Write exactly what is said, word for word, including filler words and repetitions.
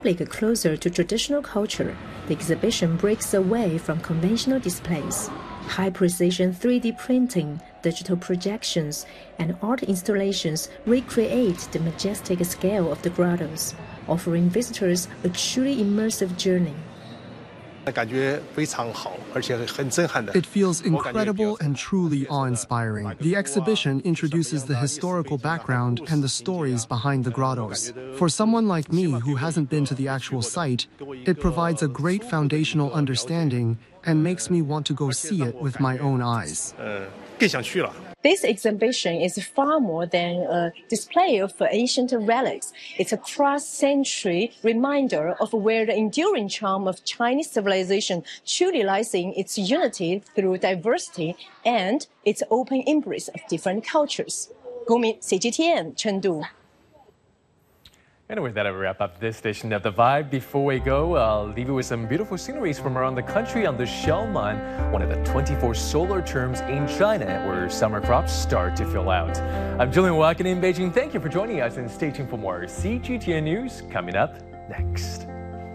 Closer to traditional culture, the exhibition breaks away from conventional displays. High-precision three D printing, digital projections, and art installations recreate the majestic scale of the grottos, offering visitors a truly immersive journey. It feels incredible and truly awe-inspiring. The exhibition introduces the historical background and the stories behind the grottos. For someone like me who hasn't been to the actual site, it provides a great foundational understanding and makes me want to go see it with my own eyes. This exhibition is far more than a display of ancient relics. It's a cross-century reminder of where the enduring charm of Chinese civilization truly lies in its unity through diversity and its open embrace of different cultures. Gongmin, C G T N, Chengdu. And with that, I wrap up this edition of The Vibe. Before we go, I'll leave you with some beautiful sceneries from around the country on the Xiaoman, one of the twenty-four solar terms in China, where summer crops start to fill out. I'm Julian Walken in Beijing. Thank you for joining us, and stay tuned for more C G T N News coming up next.